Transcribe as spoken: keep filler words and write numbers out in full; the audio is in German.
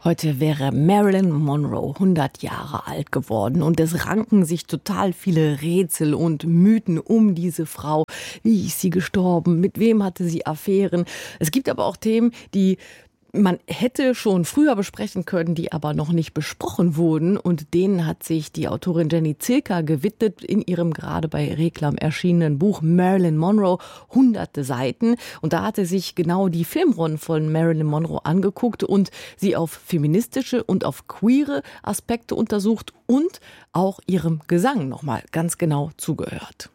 Heute wäre Marilyn Monroe hundert Jahre alt geworden und es ranken sich total viele Rätsel und Mythen um diese Frau. Wie ist sie gestorben? Mit wem hatte sie Affären? Es gibt aber auch Themen, die man hätte schon früher besprechen können, die aber noch nicht besprochen wurden. Und denen hat sich die Autorin Jenny Zilker gewidmet in ihrem gerade bei Reklam erschienenen Buch Marilyn Monroe, hunderte Seiten. Und da hatte sich genau die Filmrollen von Marilyn Monroe angeguckt und sie auf feministische und auf queere Aspekte untersucht und auch ihrem Gesang nochmal ganz genau zugehört.